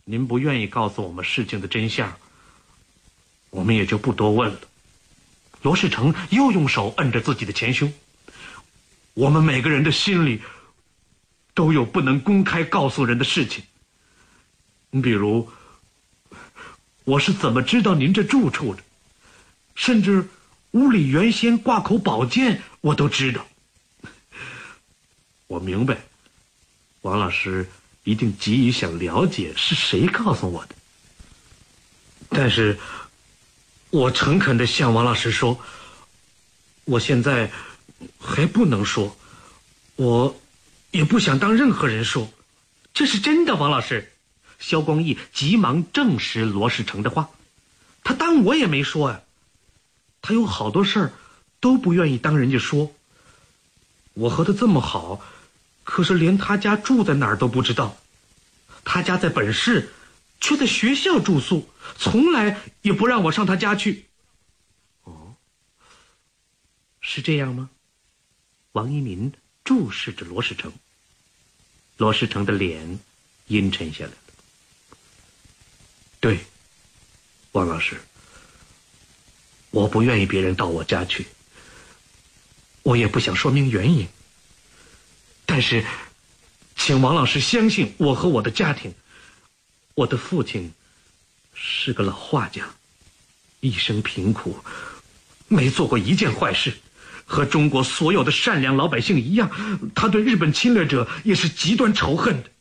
您不愿意告诉我们事情的真相，我们也就不多问了。罗世成又用手摁着自己的前胸。我们每个人的心里都有不能公开告诉人的事情。比如，我是怎么知道您这住处的？甚至屋里原先挂口宝剑，我都知道。我明白，王老师一定急于想了解是谁告诉我的。但是，我诚恳地向王老师说，我现在还不能说，我也不想当任何人说。这是真的，王老师。萧光义急忙证实罗世成的话，他当我也没说啊。他有好多事儿都不愿意当人家说。我和他这么好，可是连他家住在哪儿都不知道。他家在本市，却在学校住宿，从来也不让我上他家去。哦，是这样吗？王一民注视着罗世成。罗世成的脸阴沉下来了。对，王老师，我不愿意别人到我家去，我也不想说明原因。但是，请王老师相信我和我的家庭。我的父亲是个老画家，一生贫苦，没做过一件坏事。和中国所有的善良老百姓一样，他对日本侵略者也是极端仇恨的。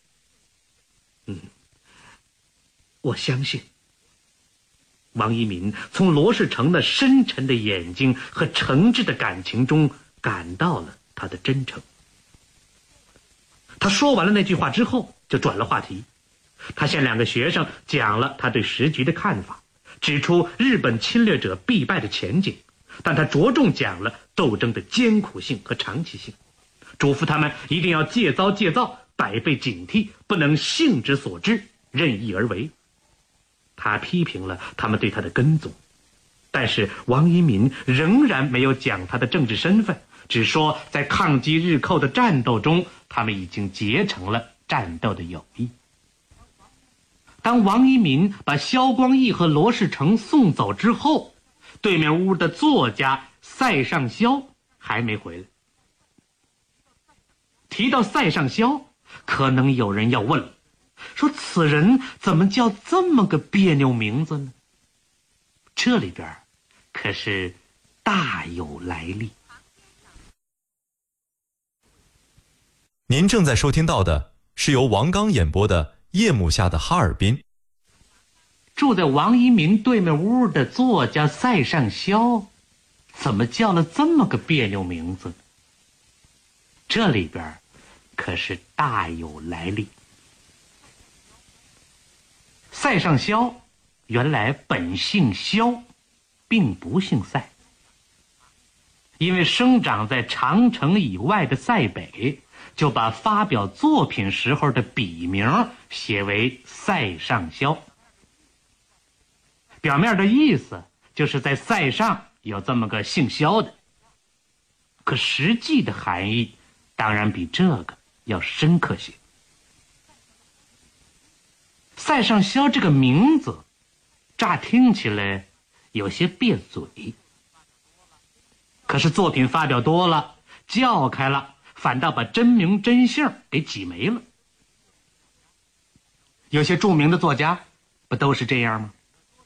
我相信。王一民从罗世成那深沉的眼睛和诚挚的感情中感到了他的真诚。他说完了那句话之后，就转了话题。他向两个学生讲了他对时局的看法，指出日本侵略者必败的前景，但他着重讲了斗争的艰苦性和长期性，嘱咐他们一定要戒躁戒躁，百倍警惕，不能性之所至，任意而为。他批评了他们对他的跟踪，但是王一民仍然没有讲他的政治身份，只说在抗击日寇的战斗中，他们已经结成了战斗的友谊。当王一民把萧光义和罗世成送走之后，对面屋的作家塞尚肖还没回来。提到塞尚肖，可能有人要问了，说此人怎么叫这么个别扭名字呢？这里边可是大有来历。 您正在收听到的是由王刚演播的《夜幕下的哈尔滨》。 住在王一民对面屋的作家塞尚肖，怎么叫了这么个别扭名字呢？这里边可是大有来历。塞尚肖原来本姓萧，并不姓塞。因为生长在长城以外的塞北，就把发表作品时候的笔名写为塞尚肖。表面的意思就是在塞上有这么个姓萧的，可实际的含义当然比这个要深刻些。塞尚肖这个名字乍听起来有些别嘴，可是作品发表多了，叫开了，反倒把真名真姓给挤没了。有些著名的作家不都是这样吗？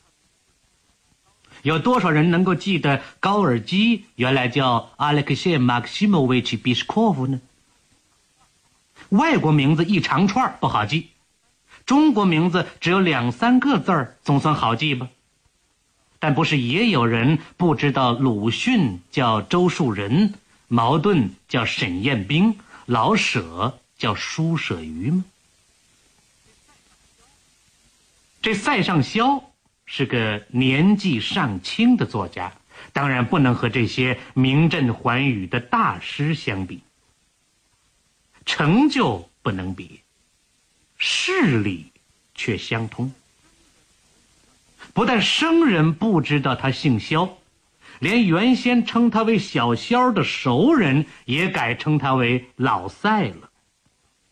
有多少人能够记得高尔基原来叫阿列克谢马克西莫维奇比什科夫呢？外国名字一长串不好记，中国名字只有2、3个字儿，总算好记吧。但不是也有人不知道鲁迅叫周树人，茅盾叫沈彦兵，老舍叫舒舍余吗？这塞尚肖是个年纪尚轻的作家，当然不能和这些名震寰宇的大师相比。成就不能比，势力却相通。不但生人不知道他姓萧，连原先称他为小萧的熟人也改称他为老塞了。